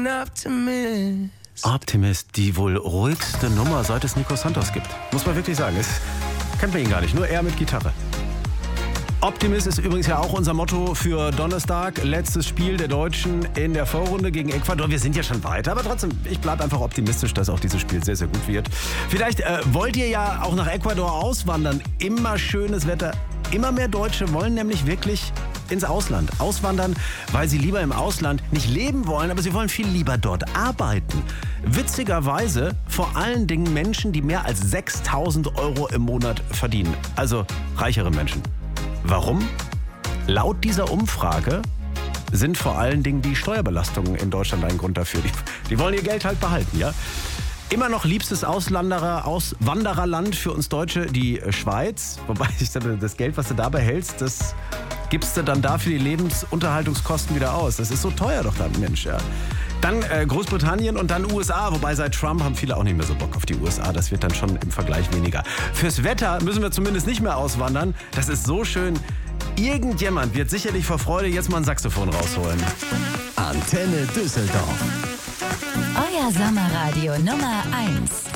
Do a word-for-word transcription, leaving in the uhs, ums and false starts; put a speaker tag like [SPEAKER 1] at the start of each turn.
[SPEAKER 1] an optimist.
[SPEAKER 2] Optimist, die wohl ruhigste Nummer, seit es Nico Santos gibt. Muss man wirklich sagen. Das kennt man ihn gar nicht, nur er mit Gitarre. Optimist ist übrigens ja auch unser Motto für Donnerstag. Letztes Spiel der Deutschen in der Vorrunde gegen Ecuador. Wir sind ja schon weiter, aber trotzdem, ich bleibe einfach optimistisch, dass auch dieses Spiel sehr, sehr gut wird. Vielleicht äh, wollt ihr ja auch nach Ecuador auswandern. Immer schönes Wetter. Immer mehr Deutsche wollen nämlich wirklich ins Ausland auswandern, weil sie lieber im Ausland nicht leben wollen, aber sie wollen viel lieber dort arbeiten. Witzigerweise vor allen Dingen Menschen, die mehr als sechstausend Euro im Monat verdienen. Also reichere Menschen. Warum? Laut dieser Umfrage sind vor allen Dingen die Steuerbelastungen in Deutschland ein Grund dafür. Die, die wollen ihr Geld halt behalten, ja? Immer noch liebstes Auslanderer, Auswandererland für uns Deutsche, die Schweiz. Wobei ich sage, das Geld, was du da behältst, das gibst du dann da für die Lebensunterhaltungskosten wieder aus. Das ist so teuer doch dann, Mensch, ja. Dann äh, Großbritannien und dann U S A. Wobei seit Trump haben viele auch nicht mehr so Bock auf die U S A. Das wird dann schon im Vergleich weniger. Fürs Wetter müssen wir zumindest nicht mehr auswandern. Das ist so schön. Irgendjemand wird sicherlich vor Freude jetzt mal ein Saxophon rausholen.
[SPEAKER 3] Antenne Düsseldorf.
[SPEAKER 4] Euer Sommerradio Nummer eins.